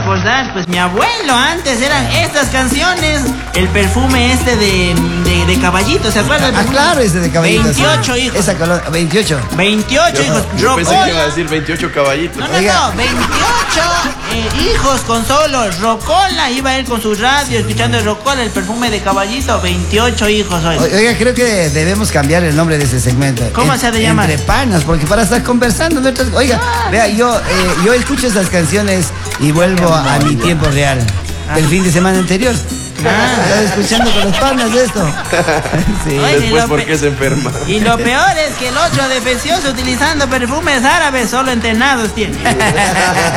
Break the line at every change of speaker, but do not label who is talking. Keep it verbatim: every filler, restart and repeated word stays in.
acordar, pues mi abuelo antes eran estas canciones, el perfume este de, de, de caballito, ¿se acuerdan?
Ah, claro, ese de caballito.
veintiocho hijos.
Esa color, veintiocho.
veintiocho hijos.
Yo pensé
Rocola.
que iba a decir veintiocho caballitos.
No, no,
Oiga.
no, veintiocho eh, hijos con solo Rocola, iba a ir con su radio escuchando el Rocola, el perfume de caballito, veintiocho hijos hoy.
Oiga, creo que debemos cambiar el nombre de ese segmento.
¿Cómo
En-
se ha de llamar?
Entre panas, porque para estar conversando. ¿No? Entonces, oiga, vea, yo, eh, yo escucho esas canciones y vuelvo a, a mi tiempo real. Del fin de semana anterior. Ah, estaba escuchando con los panas de esto. Sí.
Oye,
Después,
lo
¿por
pe-
qué se enferma?
Y lo peor es que el otro defencioso utilizando perfumes árabes solo entrenados tiene.